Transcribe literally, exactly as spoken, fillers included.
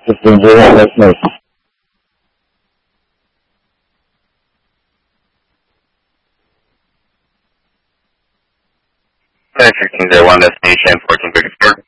fifteen zero, destination. fifteen zero one, destination fourteen thirty-four.